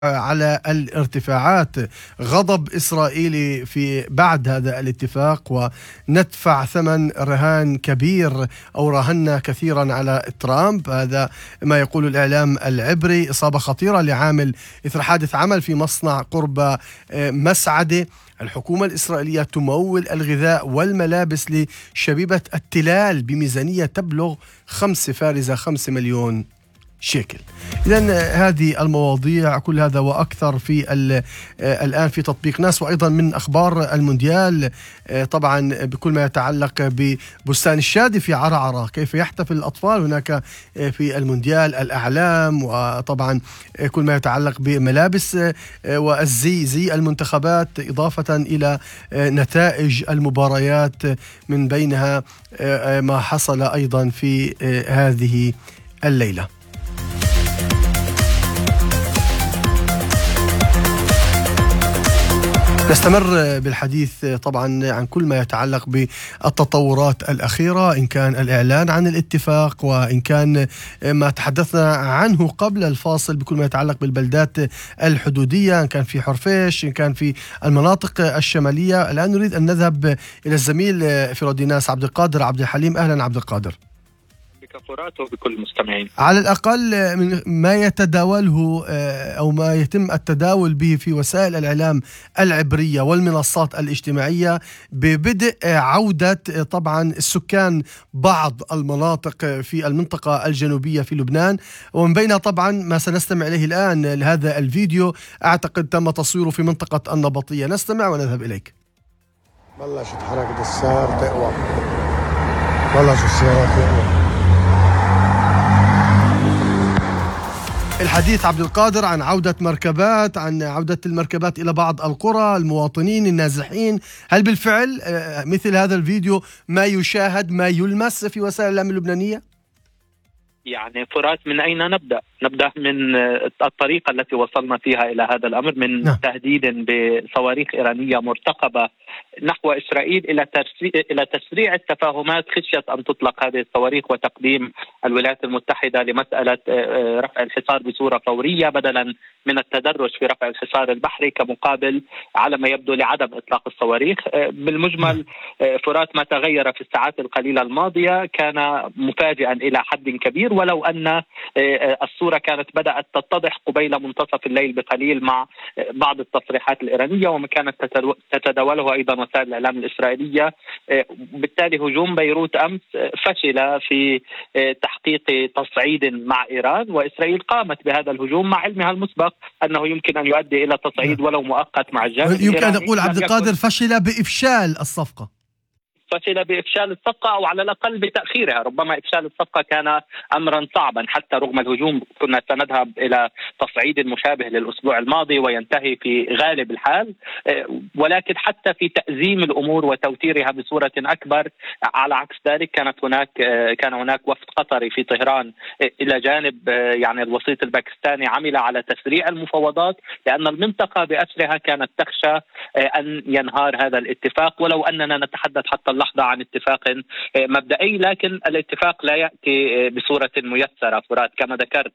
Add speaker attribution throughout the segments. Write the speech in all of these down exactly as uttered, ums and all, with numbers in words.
Speaker 1: على الارتفاعات، غضب إسرائيلي في بعد هذا الاتفاق، وندفع ثمن رهان كبير أو راهنا كثيرا على ترامب. هذا ما يقول الإعلام العبري، إصابة خطيرة لعامل إثر حادث عمل في مصنع قرب مسعدة. الحكومة الإسرائيلية تمول الغذاء والملابس لشبيبة التلال بميزانية تبلغ خمسة فارزة خمسة مليون شيكل. إذن هذه المواضيع كل هذا وأكثر في الآن في تطبيق ناس، وأيضا من أخبار المونديال طبعا بكل ما يتعلق ببستان الشادي في عرعرة، كيف يحتفل الأطفال هناك في المونديال، الأعلام، وطبعا كل ما يتعلق بملابس والزي زي المنتخبات، إضافة إلى نتائج المباريات من بينها ما حصل أيضا في هذه الليلة. نستمر بالحديث طبعا عن كل ما يتعلق بالتطورات الأخيرة، إن كان الإعلان عن الاتفاق، وإن كان ما تحدثنا عنه قبل الفاصل بكل ما يتعلق بالبلدات الحدودية، إن كان في حرفيش، إن كان في المناطق الشمالية. الآن نريد أن نذهب إلى الزميل في راديناس عبد القادر عبد الحليم. أهلا عبد القادر.
Speaker 2: بكفراته بكل المستمعين.
Speaker 1: على الأقل من ما يتداوله أو ما يتم التداول به في وسائل الإعلام العبرية والمنصات الاجتماعية ببدء عودة طبعا السكان بعض المناطق في المنطقة الجنوبية في لبنان، ومن بينها طبعا ما سنستمع إليه الآن. هذا الفيديو أعتقد تم تصويره في منطقة النبطية. نستمع ونذهب إليك.
Speaker 3: بلشت حركة السير تقوى، بلشوا السيارات تقوى.
Speaker 1: الحديث عبد القادر عن عودة مركبات، عن عودة المركبات إلى بعض القرى، المواطنين النازحين. هل بالفعل مثل هذا الفيديو ما يشاهد، ما يلمس في وسائل الإعلام اللبنانية؟
Speaker 2: يعني فرات، من أين نبدأ؟ نبدأ من الطريقة التي وصلنا فيها إلى هذا الأمر، من نعم. تهديد بصواريخ إيرانية مرتقبة نحو إسرائيل إلى إلى تسريع التفاهمات خشية أن تطلق هذه الصواريخ، وتقديم الولايات المتحدة لمسألة رفع الحصار بصورة فورية بدلا من التدرج في رفع الحصار البحري كمقابل على ما يبدو لعدم إطلاق الصواريخ. بالمجمل فرات، ما تغير في الساعات القليلة الماضية كان مفاجئا إلى حد كبير، ولو أن الصورة كانت بدأت تتضح قبيل منتصف الليل بقليل مع بعض التصريحات الإيرانية وما كانت تتداوله أيضا وسائل الإعلام الإسرائيلية. بالتالي هجوم بيروت أمس فشل في تحقيق تصعيد مع إيران، وإسرائيل قامت بهذا الهجوم مع علمها المسبق أنه يمكن أن يؤدي إلى تصعيد ولو مؤقت مع الجانب.
Speaker 1: يمكن أن نقول عبد القادر فشل بإفشال الصفقة.
Speaker 2: فشل بإفشال الصفقة، أو على الأقل بتأخيرها. ربما إفشال الصفقة كان أمرا صعبا، حتى رغم الهجوم كنا سنذهب إلى تصعيد مشابه للأسبوع الماضي وينتهي في غالب الحال، ولكن حتى في تأزيم الأمور وتوتيرها بصورة أكبر. على عكس ذلك كانت هناك كان هناك وفد قطري في طهران إلى جانب يعني الوسيط الباكستاني، عمل على تسريع المفاوضات، لأن المنطقة بأسرها كانت تخشى أن ينهار هذا الاتفاق، ولو أننا نتحدث حتى لحظة عن اتفاق مبدئي، لكن الاتفاق لا يأتي بصورة ميسرة فرات كما ذكرت.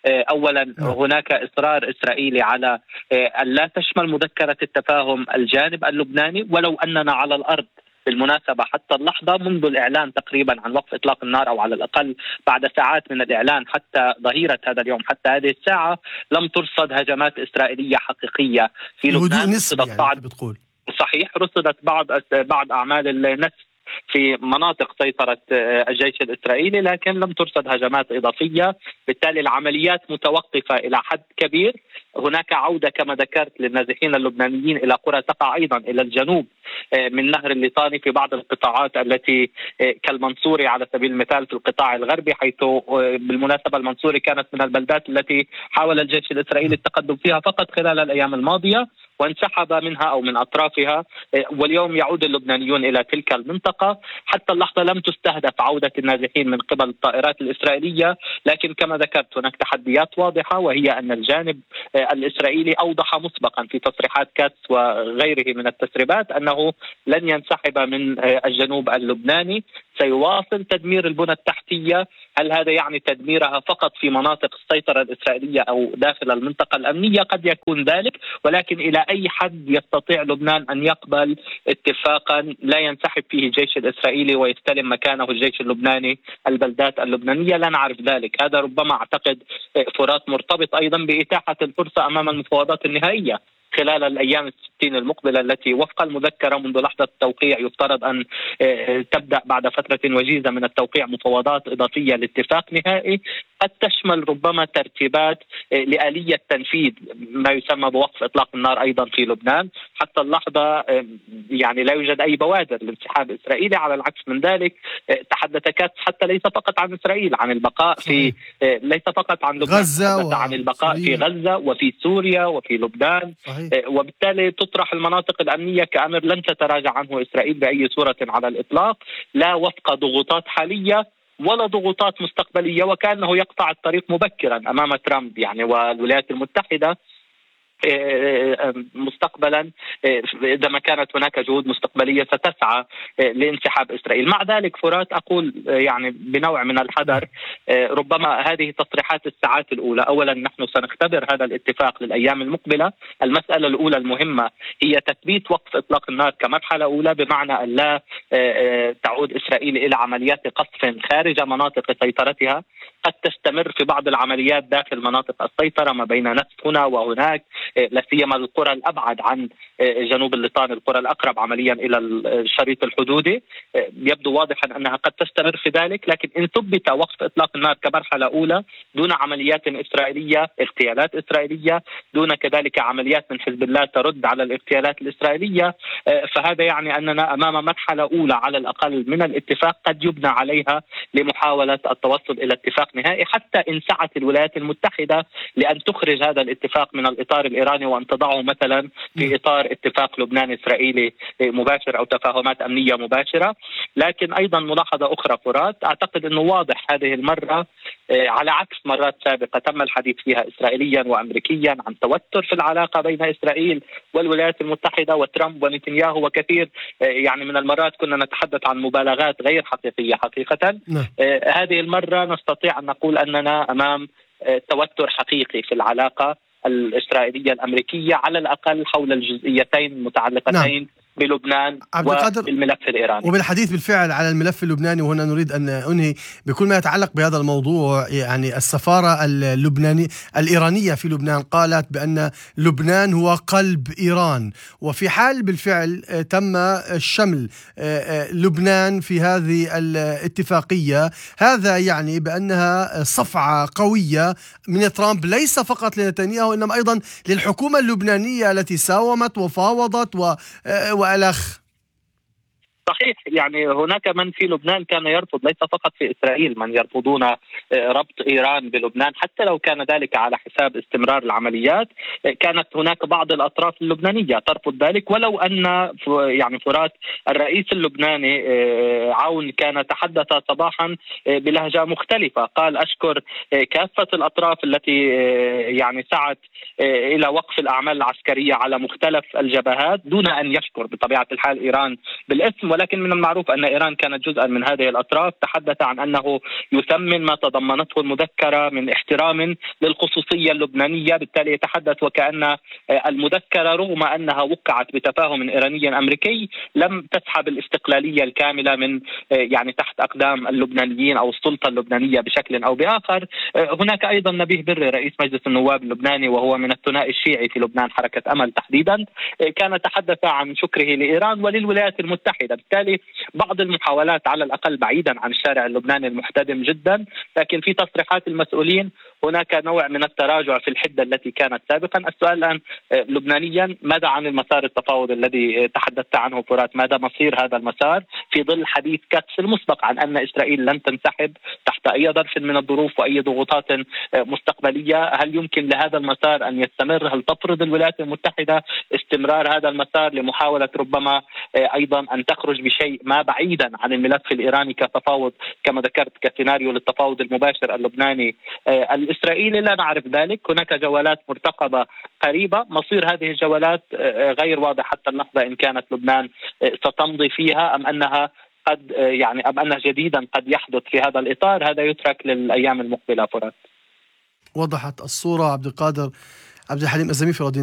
Speaker 2: أولا هناك إصرار إسرائيلي على أن لا تشمل مذكرة التفاهم الجانب اللبناني، ولو أننا على الأرض بالمناسبة حتى اللحظة منذ الإعلان تقريبا عن وقف إطلاق النار، أو على الأقل بعد ساعات من الإعلان حتى ظهيرة هذا اليوم حتى هذه الساعة، لم ترصد هجمات إسرائيلية حقيقية في لبنان.
Speaker 1: نسبي يعني بتقول.
Speaker 2: صحيح، رصدت بعض بعض أعمال النسف في مناطق سيطرة الجيش الإسرائيلي، لكن لم ترصد هجمات إضافية. بالتالي العمليات متوقفة إلى حد كبير. هناك عودة كما ذكرت للنازحين اللبنانيين إلى قرى تقع أيضا إلى الجنوب من نهر الليطاني في بعض القطاعات التي كالمنصوري على سبيل المثال في القطاع الغربي، حيث بالمناسبة المنصوري كانت من البلدات التي حاول الجيش الإسرائيلي التقدم فيها فقط خلال الأيام الماضية وانسحب منها أو من أطرافها، واليوم يعود اللبنانيون إلى تلك المنطقة. حتى اللحظة لم تستهدف عودة النازحين من قبل الطائرات الإسرائيلية، لكن كما ذكرت هناك تحديات واضحة، وهي أن الجانب الإسرائيلي أوضح مسبقا في تصريحات كاتس وغيره من التسريبات أنه أنه لن ينسحب من الجنوب اللبناني، سيواصل تدمير البنى التحتية. هل هذا يعني تدميرها فقط في مناطق السيطرة الإسرائيلية أو داخل المنطقة الأمنية؟ قد يكون ذلك، ولكن إلى أي حد يستطيع لبنان أن يقبل اتفاقا لا ينسحب فيه الجيش الإسرائيلي ويستلم مكانه الجيش اللبناني البلدات اللبنانية؟ لا نعرف ذلك. هذا ربما أعتقد فرات مرتبط أيضا بإتاحة الفرصة أمام المفاوضات النهائية خلال الأيام الستين المقبلة، التي وفق المذكرة منذ لحظة التوقيع يفترض أن تبدأ بعد فترة وجيزة من التوقيع مفاوضات إضافية لاتفاق نهائي قد تشمل ربما ترتيبات لآلية تنفيذ ما يسمى بوقف إطلاق النار أيضا في لبنان. حتى اللحظة يعني لا يوجد أي بوادر لانسحاب إسرائيلي، على العكس من ذلك تحدث كاتس حتى ليس فقط عن إسرائيل، عن البقاء في ليس فقط عن لبنان،
Speaker 1: غزة و...
Speaker 2: عن البقاء في غزة وفي سوريا وفي لبنان. صحيح. وبالتالي تطرح المناطق الأمنية كأمر لن تتراجع عنه إسرائيل بأي صورة على الإطلاق، لا وفق ضغوطات حالية ولا ضغوطات مستقبلية، وكأنه يقطع الطريق مبكرا أمام ترامب يعني والولايات المتحدة مستقبلا إذا ما كانت هناك جهود مستقبلية ستسعى لانسحاب إسرائيل. مع ذلك فرات أقول يعني بنوع من الحذر، ربما هذه تصريحات الساعات الأولى. أولا نحن سنختبر هذا الاتفاق للأيام المقبلة. المسألة الأولى المهمة هي تثبيت وقف إطلاق النار كمرحلة أولى، بمعنى أن لا تعود إسرائيل إلى عمليات قصف خارج مناطق سيطرتها. قد تستمر في بعض العمليات داخل مناطق السيطرة ما بين نسف هنا وهناك، لا سيما القرى الأبعد عن جنوب الليطان، القرى الأقرب عمليا إلى الشريط الحدودي. يبدو واضحا أنها قد تستمر في ذلك، لكن إن ثبت وقف إطلاق النار كمرحلة أولى دون عمليات إسرائيلية، اغتيالات إسرائيلية، دون كذلك عمليات من حزب الله ترد على الاغتيالات الإسرائيلية، فهذا يعني أننا أمام مرحلة أولى على الأقل من الاتفاق قد يبنى عليها لمحاولة التوصل إلى اتفاق نهائي، حتى إن سعت الولايات المتحدة لأن تخرج هذا الاتفاق من الإطار الإيراني وأن تضعه مثلا في إطار اتفاق لبنان إسرائيلي مباشر أو تفاهمات أمنية مباشرة. لكن أيضا ملاحظة أخرى فرات، أعتقد أنه واضح هذه المرة على عكس مرات سابقة تم الحديث فيها إسرائيليا وأمريكيا عن توتر في العلاقة بين إسرائيل والولايات المتحدة وترامب ونتنياهو، وكثير يعني من المرات كنا نتحدث عن مبالغات غير حقيقية حقيقة. هذه المرة نستطيع أن نقول أننا أمام توتر حقيقي في العلاقة الإسرائيلية الأمريكية، على الأقل حول الجزئيتين المتعلقتين نعم. بلبنان وبالملف الإيراني.
Speaker 1: وبالحديث بالفعل على الملف اللبناني، وهنا نريد أن أنهي بكل ما يتعلق بهذا الموضوع. يعني السفارة اللبنانية الإيرانية في لبنان قالت بأن لبنان هو قلب إيران، وفي حال بالفعل تم شمل لبنان في هذه الاتفاقية، هذا يعني بأنها صفعة قوية من ترامب ليس فقط لنتنياهو إنما أيضا للحكومة اللبنانية التي ساومت وفاوضت و والأخ.
Speaker 2: صحيح، يعني هناك من في لبنان كان يرفض، ليس فقط في إسرائيل من يرفضون ربط إيران بلبنان حتى لو كان ذلك على حساب استمرار العمليات. كانت هناك بعض الأطراف اللبنانية ترفض ذلك، ولو أن يعني فرات الرئيس اللبناني عون كان تحدث صباحا بلهجة مختلفة، قال أشكر كافة الأطراف التي يعني سعت إلى وقف الأعمال العسكرية على مختلف الجبهات، دون أن يشكر بطبيعة الحال إيران بالاسم. ولكن من المعروف أن إيران كانت جزءا من هذه الأطراف. تحدث عن أنه يثمن ما تضمنته المذكرة من احترام للخصوصية اللبنانية، بالتالي يتحدث وكأن المذكرة رغم أنها وقعت بتفاهم إيراني أمريكي لم تسحب الاستقلالية الكاملة من يعني تحت أقدام اللبنانيين أو السلطة اللبنانية بشكل أو بآخر. هناك أيضا نبيه بري رئيس مجلس النواب اللبناني وهو من الثنائي الشيعي في لبنان حركة أمل تحديدا، كان تحدث عن شكره لإيران وللولايات المتحدة. بالتالي بعض المحاولات على الأقل بعيدا عن الشارع اللبناني المحتدم جدا، لكن في تصريحات المسؤولين هناك نوع من التراجع في الحدة التي كانت سابقا. السؤال الآن لبنانيا، ماذا عن المسار التفاوض الذي تحدثت عنه فرات؟ ماذا مصير هذا المسار في ظل حديث كاتس المسبق عن أن إسرائيل لن تنسحب تحت أي ظرف من الظروف وأي ضغوطات مستقبلية؟ هل يمكن لهذا المسار أن يستمر؟ هل تفرض الولايات المتحدة استمرار هذا المسار لمحاولة ربما أيضا أن تخرج تخرج بشيء ما بعيدا عن الملف الإيراني كتفاوض كما ذكرت كسيناريو للتفاوض المباشر اللبناني الإسرائيلي، لا نعرف ذلك. هناك جولات مرتقبة قريبة، مصير هذه الجولات غير واضح حتى اللحظة إن كانت لبنان ستمضي فيها أم أنها قد يعني أم أن جديدا قد يحدث في هذا الإطار. هذا يترك للأيام المقبلة. فرات
Speaker 1: وضحت الصورة. عبد القادر عبد الحليم الزميل في